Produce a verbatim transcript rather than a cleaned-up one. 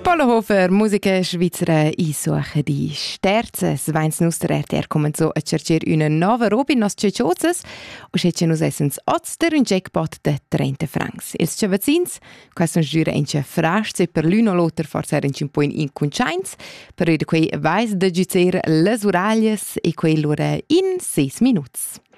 Polohofer, Musiker Schweizer, einsuchen die Sterze. Sveins Nuster R T R kommen so a cercare una nova roba in nos cecciozes und schätzen uns essens Oster und Jackpot de trenta francs. Ils cevazins, quais son giura in ce frasce per l'uno loter forse in un po' in conchains, per ide quei vais de giuzer les uraglias e quei lura in seis minuts.